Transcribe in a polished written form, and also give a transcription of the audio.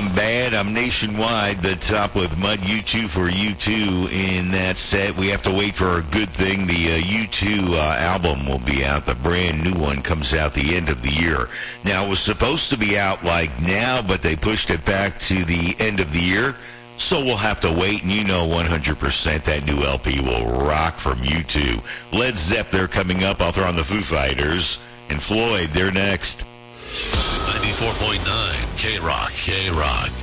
I'm bad. I'm nationwide. The top with Mud U2 for U2 in that set. We have to wait for a good thing. The U2 album will be out. The brand new one comes out the end of the year. Now, it was supposed to be out like now, but they pushed it back to the end of the year. So we'll have to wait, and 100% that new LP will rock from U2. Led Zepp, they're coming up. I'll throw on the Foo Fighters. And Floyd, they're next. 94.9 K-Rock, K-Rock.